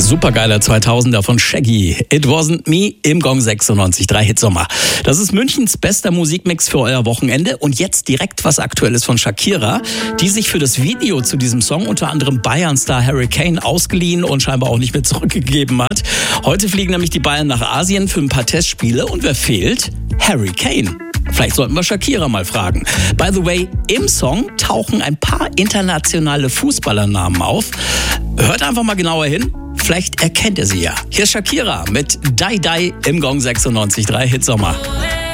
Supergeiler 2000er von Shaggy. It Wasn't Me im Gong 96.3 Hitsommer. Das ist Münchens bester Musikmix für euer Wochenende. Und jetzt direkt was Aktuelles von Shakira, die sich für das Video zu diesem Song unter anderem Bayern-Star Harry Kane ausgeliehen und scheinbar auch nicht mehr zurückgegeben hat. Heute fliegen nämlich die Bayern nach Asien für ein paar Testspiele. Und wer fehlt? Harry Kane. Vielleicht sollten wir Shakira mal fragen. By the way, im Song tauchen ein paar internationale Fußballernamen auf. Hört einfach mal genauer hin. Vielleicht erkennt ihr sie ja. Hier ist Shakira mit Die Die im Gong 96.3 Hitsommer.